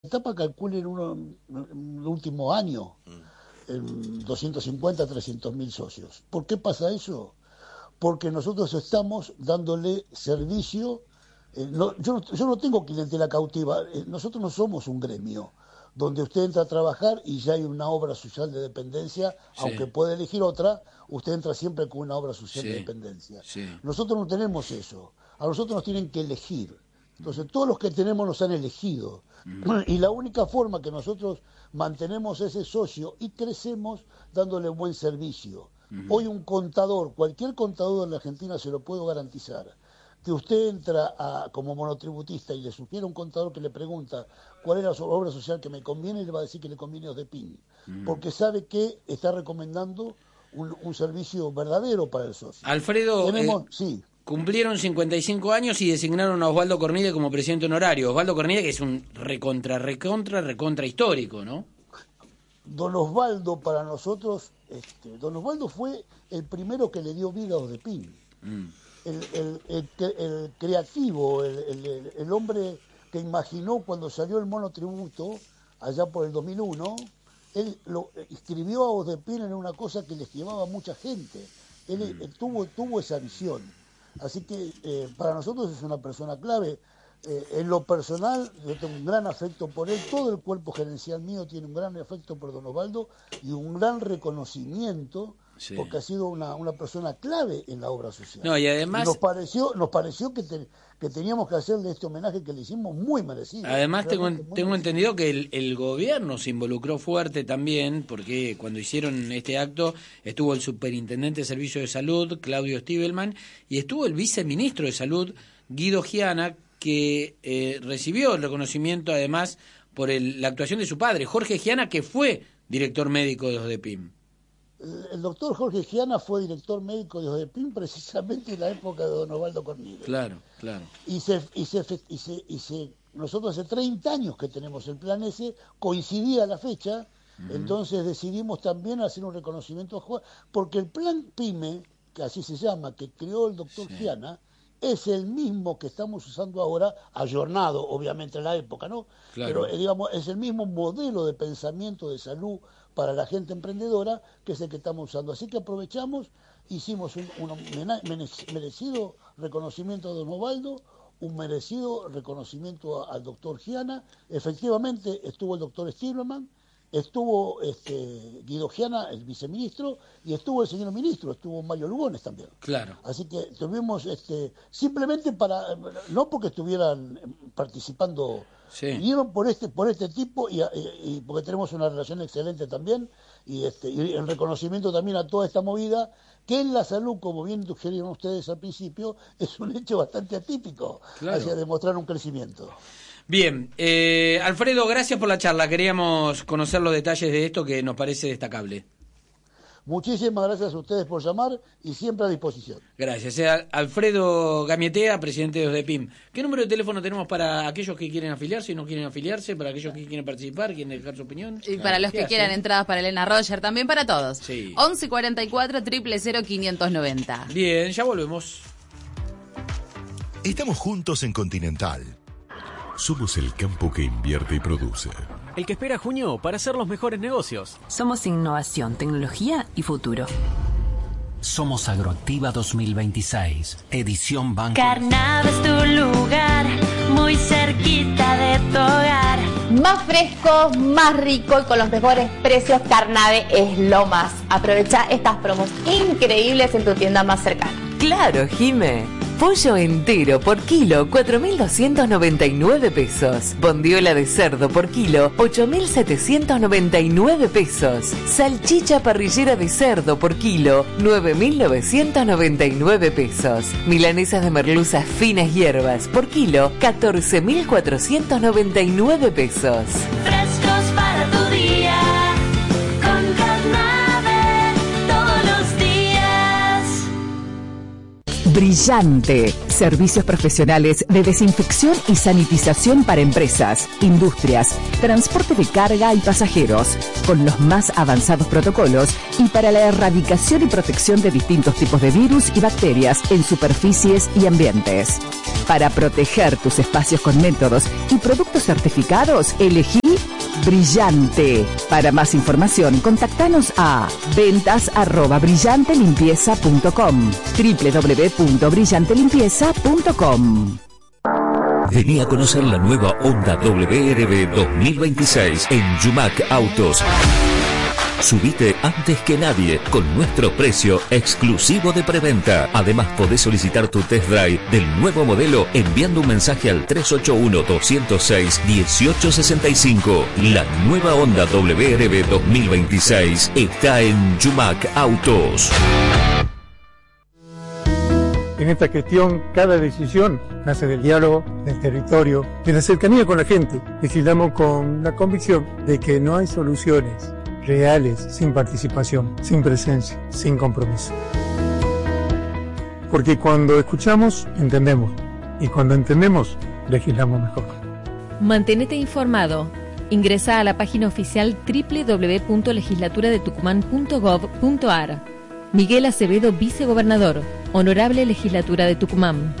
etapa calculen uno en el último año, 250, 300 mil socios. ¿Por qué pasa eso? Porque nosotros estamos dándole servicio. Yo no tengo clientela cautiva. Nosotros no somos un gremio donde usted entra a trabajar y ya hay una obra social de dependencia, sí. Aunque puede elegir otra, usted entra siempre con una obra social, sí, de dependencia. Sí. Nosotros no tenemos eso. A nosotros nos tienen que elegir. Entonces, todos los que tenemos nos han elegido. Y la única forma que nosotros mantenemos ese socio y crecemos dándole buen servicio. Hoy un contador, cualquier contador en la Argentina se lo puedo garantizar, que usted entra como monotributista y le sugiere a un contador que le pregunta cuál es la obra social que me conviene, y le va a decir que le conviene OSDEPIN, porque sabe que está recomendando un servicio verdadero para el socio. Alfredo, sí. Cumplieron 55 años y designaron a Osvaldo Cornide como presidente honorario. Osvaldo Cornide, que es un recontra histórico, ¿no? Don Osvaldo para nosotros, Don Osvaldo fue el primero que le dio vida a OSDEPIN. El creativo, el hombre que imaginó cuando salió el monotributo, allá por el 2001, él lo escribió a OSDEPIN en una cosa que les llevaba a mucha gente. Él tuvo esa visión. Así que para nosotros es una persona clave. En lo personal, yo tengo un gran afecto por él. Todo el cuerpo gerencial mío tiene un gran afecto por don Osvaldo y un gran reconocimiento, sí, porque ha sido una persona clave en la obra social. No, y además nos pareció que teníamos que hacerle este homenaje que le hicimos muy merecido. Además tengo entendido que el gobierno se involucró fuerte también, porque cuando hicieron este acto estuvo el superintendente de Servicios de Salud, Claudio Stivelman, y estuvo el viceministro de Salud, Guido Giana, que recibió el reconocimiento además por la actuación de su padre, Jorge Giana, que fue director médico de OSDEPIN. El doctor Jorge Giana fue director médico de OSDEPIN precisamente en la época de don Osvaldo Cornide. Claro. Nosotros hace 30 años que tenemos el plan ese, coincidía la fecha, entonces decidimos también hacer un reconocimiento, porque el plan PYME, que así se llama, que creó el doctor Giana, es el mismo que estamos usando ahora, ayornado obviamente en la época, ¿no? Claro. Pero digamos, es el mismo modelo de pensamiento de salud para la gente emprendedora que es el que estamos usando. Así que aprovechamos, hicimos un merecido reconocimiento a don Osvaldo, un merecido reconocimiento al doctor Giana. Efectivamente estuvo el doctor Stivelman, estuvo Guido Giana, el viceministro, y estuvo el señor ministro, estuvo Mario Lugones también. Claro. Así que tuvimos simplemente no porque estuvieran participando, sí, vinieron por este tipo y porque tenemos una relación excelente también, y el reconocimiento también a toda esta movida, que en la salud, como bien sugirieron ustedes al principio, es un hecho bastante atípico, claro, hacia demostrar un crecimiento. Bien, Alfredo, gracias por la charla. Queríamos conocer los detalles de esto que nos parece destacable. Muchísimas gracias a ustedes por llamar y siempre a disposición. Gracias. Alfredo Gamietea, presidente de OSDEPIN. ¿Qué número de teléfono tenemos para aquellos que quieren afiliarse y no quieren afiliarse? ¿Para aquellos que quieren participar, quieren dejar su opinión? Y para los que quieran entradas para Elena Roger, también para todos. Sí. 11 44 000 590. Bien, ya volvemos. Estamos juntos en Continental. Somos el campo que invierte y produce. El que espera junio para hacer los mejores negocios. Somos innovación, tecnología y futuro. Somos Agroactiva 2026, edición Banco. Carnave es tu lugar, muy cerquita de tu hogar. Más fresco, más rico y con los mejores precios, Carnave es lo más. Aprovecha estas promos increíbles en tu tienda más cercana. Claro, Jime. Pollo entero por kilo, 4.299 pesos. Bondiola de cerdo por kilo, 8.799 pesos. Salchicha parrillera de cerdo por kilo, 9.999 pesos. Milanesas de merluzas finas hierbas por kilo, 14.499 pesos. Frescos para tu día, con Carnave todos los días. Brillante. Servicios profesionales de desinfección y sanitización para empresas, industrias, transporte de carga y pasajeros, con los más avanzados protocolos y para la erradicación y protección de distintos tipos de virus y bacterias en superficies y ambientes. Para proteger tus espacios con métodos y productos certificados, elegí Brillante. Para más información, contactanos a ventas@brillantelimpieza.com, www.brillantelimpieza.com. Vení a conocer la nueva Honda WRB 2026 en Yumac Autos. Subite antes que nadie con nuestro precio exclusivo de preventa. Además, podés solicitar tu test drive del nuevo modelo enviando un mensaje al 381-206-1865. La nueva Honda WRB 2026 está en Yumac Autos. En esta gestión, cada decisión nace del diálogo, del territorio, de la cercanía con la gente. Legislamos con la convicción de que no hay soluciones reales sin participación, sin presencia, sin compromiso. Porque cuando escuchamos, entendemos. Y cuando entendemos, legislamos mejor. Mantenete informado. Ingresa a la página oficial www.legislaturadetucumán.gov.ar. Miguel Acevedo, vicegobernador. Honorable Legislatura de Tucumán.